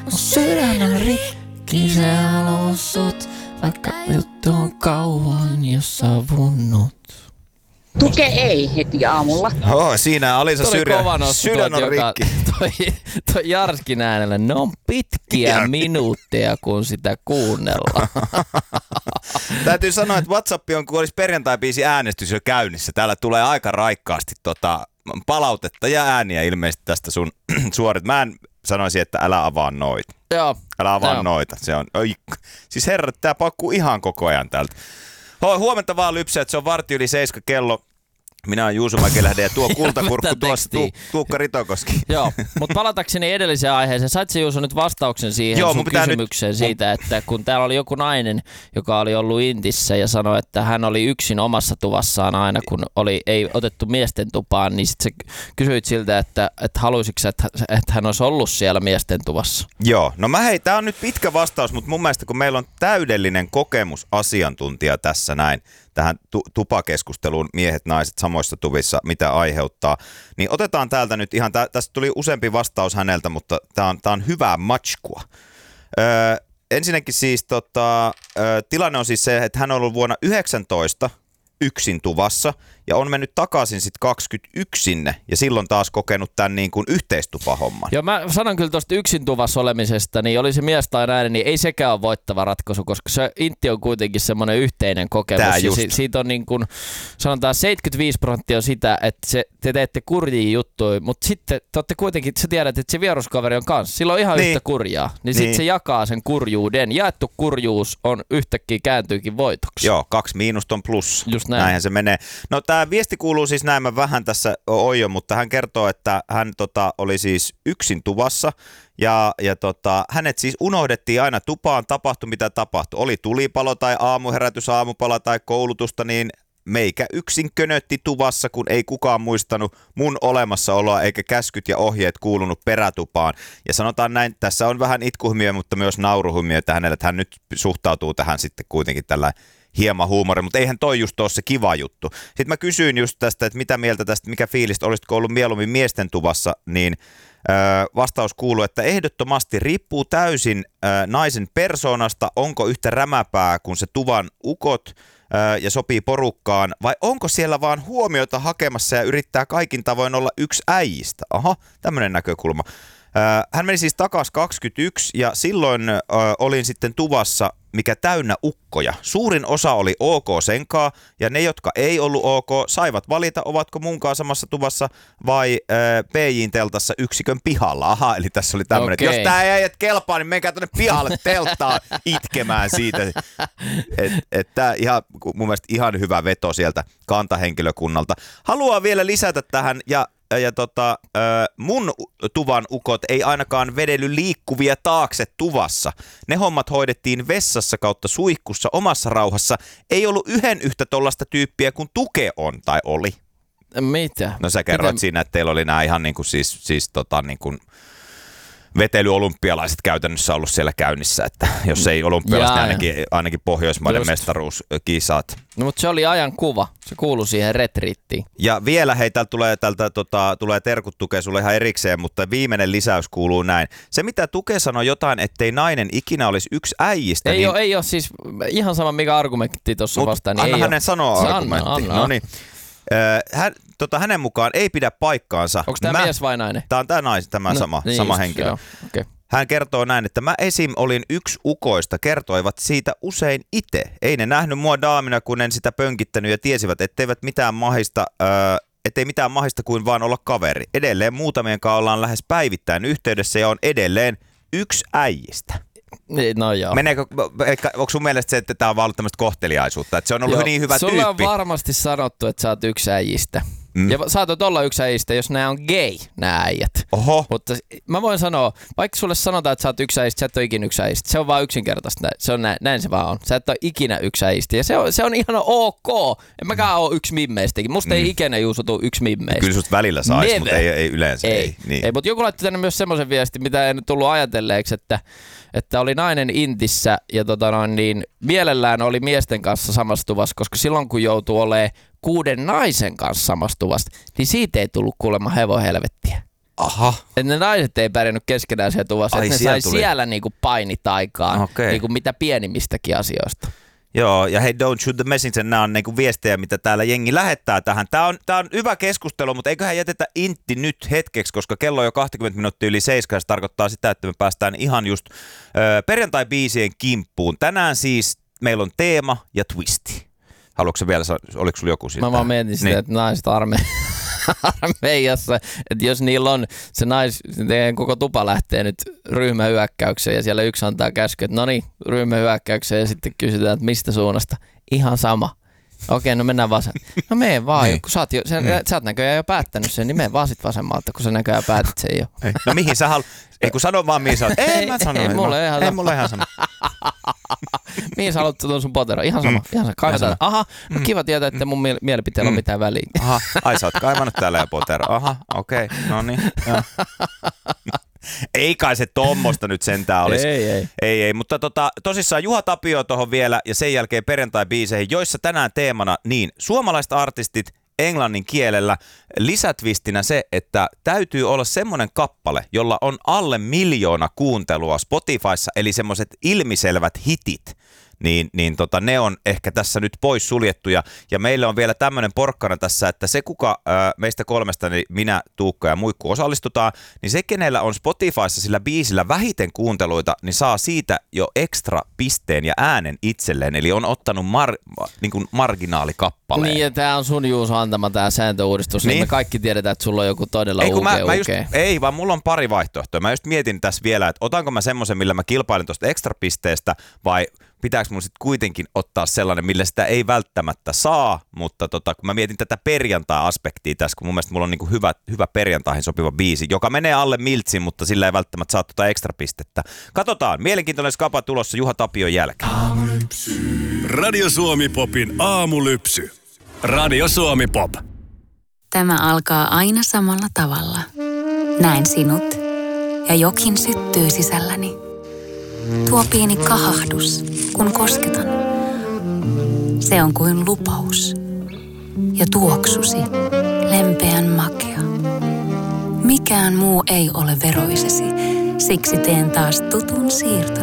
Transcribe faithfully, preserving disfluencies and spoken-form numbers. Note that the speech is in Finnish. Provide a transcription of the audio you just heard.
Sydän on rikki, se halussut, vaikka juttu on kauan jo savunnut. Tuke ei heti aamulla. Oh, siinä Alisa Syrjä. Sydän on rikki. Toi, toi Jarskin äänellä, ne on pitkiä ja minuutteja, kun sitä kuunnellaan. Täytyy sanoa, että WhatsApp on, kun olisi perjantai-biisi äänestys jo käynnissä. Täällä tulee aika raikkaasti tota, palautetta ja ääniä ilmeisesti tästä sun suorit. Mä en sanoisi, että älä avaa noita. Joo. Älä avaa Joo. noita. Se on, oi, siis herrat, tää paukkuu ihan koko ajan täältä. Huomenta vaan Lypsä, että se on vartti yli seiska kello. Minä olen Juuso Mäkelähde ja tuo kultakurkku tuossa tu, Tuukka Ritokoski. Joo, mutta palatakseni edelliseen aiheeseen. Sait se Juuso nyt vastauksen siihen Joo, sun kysymykseen nyt... siitä, että kun täällä oli joku nainen, joka oli ollut Intissä ja sanoi, että hän oli yksin omassa tuvassaan aina, kun oli, ei otettu miesten tupaan, niin sitten sä kysyit siltä, että, että haluaisitko että, että hän olisi ollut siellä miesten tuvassa? Joo, no mä hei, tää on nyt pitkä vastaus, mutta mun mielestä kun meillä on täydellinen kokemusasiantuntija tässä näin, tähän tu- tupakeskusteluun miehet, naiset samoissa tuvissa, mitä aiheuttaa, niin otetaan täältä nyt ihan, tä- tästä tuli useampi vastaus häneltä, mutta tää on, tää on hyvää matskua. Öö, ensinnäkin siis tota, ö, tilanne on siis se, että hän on ollut vuonna yhdeksäntoista yksin tuvassa ja on mennyt takaisin sitten kaksikymmentäyksi sinne ja silloin taas kokenut tämän niin kuin yhteistupahomman. Joo, mä sanon kyllä tuosta yksin tuvassa olemisesta, niin oli se mies tai nainen, niin ei sekään ole voittava ratkaisu, koska se intti on kuitenkin semmoinen yhteinen kokemus. Tää ja si- siitä on niin kuin, sanotaan seitsemänkymmentäviisi prosenttia on sitä, että se, te teette kurjia juttuja, mutta sitten te olette kuitenkin, sä tiedät, että se vieruskaveri on kanssa, sillä on ihan niin. yhtä kurjaa, niin, niin. Niin. sitten se jakaa sen kurjuuden. Jaettu kurjuus on yhtäkkiä kääntyykin voitoksi. Joo, kaksi miinusta on plus. Just näin. Näinhän se menee. No tämä viesti kuuluu siis näin, mä vähän tässä oijo, mutta hän kertoo, että hän tota, oli siis yksin tuvassa ja, ja tota, hänet siis unohdettiin aina tupaan, tapahtui mitä tapahtui. Oli tulipalo tai aamuherätys, aamupala tai koulutusta, niin meikä yksin könötti tuvassa, kun ei kukaan muistanut mun olemassaoloa eikä käskyt ja ohjeet kuulunut perätupaan. Ja sanotaan näin, tässä on vähän itkuhumia, mutta myös nauruhumioita hänelle, että hän nyt suhtautuu tähän sitten kuitenkin tällä hieman huumori, mutta eihän toi just ole se kiva juttu. Sitten mä kysyin just tästä, että mitä mieltä tästä, mikä fiilistä, olisitko ollut mieluummin miesten tuvassa, niin ö, vastaus kuuluu, että ehdottomasti riippuu täysin ö, naisen persoonasta, onko yhtä rämäpää kuin se tuvan ukot ö, ja sopii porukkaan, vai onko siellä vaan huomiota hakemassa ja yrittää kaikin tavoin olla yksi äijistä. Aha, tämmöinen näkökulma. Hän meni siis takaisin kaksikymmentäyksi ja silloin ö, olin sitten tuvassa, mikä täynnä ukkoja. Suurin osa oli ok senkaa ja ne, jotka ei ollut ok, saivat valita, ovatko munkaan samassa tuvassa vai ö, P J-teltassa yksikön pihalla. Aha, eli tässä oli tämmöinen, okay. Jos tää ei äijät kelpaa, niin menkää tonne pihalle telttaan itkemään siitä. Että et tää ihan, mun mielestä ihan hyvä veto sieltä kantahenkilökunnalta. Haluan vielä lisätä tähän ja Ja tota, mun tuvan ukot ei ainakaan vedely liikkuvia taakse tuvassa. Ne hommat hoidettiin vessassa kautta suihkussa omassa rauhassa. Ei ollut yhden yhtä tollasta tyyppiä kuin Tuke on tai oli. Mitä? No sä kerroit Mitä? siinä, että teillä oli nämä ihan niin kuin siis, siis tota niin kuin vetelyolympialaiset käytännössä ollut siellä käynnissä, että jos ei olympialaiset, niin ainakin, ainakin Pohjoismaiden Just. mestaruuskisat. No mutta se oli ajan kuva, se kuului siihen retriittiin. Ja vielä hei, täältä tulee, täältä, tota, tulee terkut Tuke sulle ihan erikseen, mutta viimeinen lisäys kuuluu näin. Se mitä Tuke sanoi jotain, ettei nainen ikinä olisi yksi äijistä. Ei, niin... ole, ei ole siis ihan sama mikä argumentti tuossa vastaan. Niin anna ei hänen ole. sanoa argumentti. Anna, anna. No niin. Hän, tota, hänen mukaan ei pidä paikkaansa. Onko tämä mies vai nainen? Tämä on tämä nais, tämä no, sama, niin sama just, henkilö. Okay. Hän kertoo näin, että mä esim. Olin yksi ukoista, kertoivat siitä usein itse. Ei ne nähnyt mua daamina, kun en sitä pönkittänyt ja tiesivät, etteivät mitään mahista, öö, ettei mitään mahista kuin vaan olla kaveri. Edelleen muutamien kanssa ollaan lähes päivittäin yhteydessä ja on edelleen yksi äijistä. No joo. Meneekö, onko sun mielestä se, että tämä on vaan ollut tämmöistä kohteliaisuutta, että se on ollut joo, niin hyvä sulla tyyppi? Sulla on varmasti sanottu, että sä oot yksi äijistä. Mm. Ja saatot olla yksi äijistä, jos nämä on gay, nämä äijät. Oho. Mutta mä voin sanoa, vaikka sulle sanotaan, että sä oot yksi äijistä, sä et ole ikinä yksi äijistä. Se on vaan yksinkertaista. Se on näin, näin se vaan on. Sä et ole ikinä yksi äijistä. Ja se on, se on ihan ok. En mäkään ole yksi mimmeistäkin. Musta mm. ei ikinä Juuso tuu yksi mimmeistä. Kyllä susta välillä saisi, mutta ei, ei yleensä. Ei, ei, niin. ei mutta joku laittoi tänne myös semmoisen viestin, mitä en tullut ajatelleeksi, että, että oli nainen Intissä ja tota noin, niin mielellään oli miesten kanssa samassa tuvassa, koska silloin kun joutuu olemaan kuuden naisen kanssa samassa tuvassa, niin siitä ei tullut kuulemma hevon helvettiä. Aha. Että ne naiset ei pärjännyt keskenään siellä tuvassa, Ai, että ne siellä sai tuli. siellä niinku painit aikaan, Okei. niinku mitä pienimmistäkin asioista. Joo, ja hei, don't shoot the messenger, nämä on niinku viestejä, mitä täällä jengi lähettää tähän. Tää on, tää on hyvä keskustelu, mutta eiköhän jätetä intti nyt hetkeksi, koska kello on jo kaksikymmentä minuuttia yli seitsemän, ja se tarkoittaa sitä, että me päästään ihan just ö, perjantai-biisien kimppuun. Tänään siis meillä on teema ja twisti. Haluatko vielä, oliko sulla joku siitä? Mä vaan mietin sitä, niin. että naiset arme... armeijassa, että jos niillä on se nais, teidän koko tupa lähtee nyt ryhmähyökkäykseen ja siellä yksi antaa käsky, että no niin, ryhmähyökkäykseen ja sitten kysytään, että mistä suunnasta. Ihan sama. Okei, no mennään vasen. No mene vaan, niin. kun sä oot, jo, sä, sä oot näköjään jo päättänyt sen, niin mene vaan sit vasemmalta, kun sä näköjään päätit sen jo. Ei. No mihin sä haluat? Ei kun sano vaan mihin sä haluat. Ei, mä sanon. Ei, Ei, mulle mä, ihan ei sama. mulle ihan sama. Mihin sä haluat tuon sun potero? Ihan sama, mm. ihan sama. Kaivetaan. Aha, no kiva tietää, että mun miel- mielipiteellä on Mm. mitään väliä. Aha, ai sä oot kaivannut täällä ja potero. Aha, okei, okay, no niin. Ei kai se tommosta nyt sentään olisi. Ei, ei. Ei, ei, mutta tota, tosissaan Juha Tapio tuohon vielä ja sen jälkeen perjantai-biiseihin, joissa tänään teemana niin suomalaiset artistit englannin kielellä, lisätvistinä se, että täytyy olla semmoinen kappale, jolla on alle miljoona kuuntelua Spotifyssa, eli semmoiset ilmiselvät hitit. Niin, niin tota, ne on ehkä tässä nyt pois suljettuja. Ja meillä on vielä tämmöinen porkkana tässä, että se kuka ää, meistä kolmesta, niin minä, Tuukka ja Muikku osallistutaan, niin se kenellä on Spotifyssa sillä biisillä vähiten kuunteluita, niin saa siitä jo ekstra pisteen ja äänen itselleen. Eli on ottanut mar- niin kuin marginaalikappaleen. Niin, ja tää on sun Juuso antama tää sääntöuudistus, niin, Niin. me kaikki tiedetään, että sulla on joku todella Ei, kun ukea mä, mä just, ukea. ei, vaan mulla on pari vaihtoehtoa. Mä just mietin tässä vielä, että otanko mä semmoisen, millä mä kilpailen tuosta ekstra pisteestä, vai pitääkö mun sitten kuitenkin ottaa sellainen, millä sitä ei välttämättä saa, mutta tota, kun mä mietin tätä perjantai-aspektia tässä, kun mun mielestä mulla on niinku hyvä, hyvä perjantaihin sopiva biisi, joka menee alle miltsin, mutta sillä ei välttämättä saa tota ekstra pistettä. Katsotaan, mielenkiintoinen skapa tulossa Juha Tapion jälkeen. Radio Suomi Popin aamulypsy. Radio Suomi Pop. Tämä alkaa aina samalla tavalla. Näen sinut ja jokin syttyy sisälläni. Tuo pieni kahahdus, kun kosketan. Se on kuin lupaus. Ja tuoksusi, lempeän makea. Mikään muu ei ole veroisesi, siksi teen taas tutun siirton.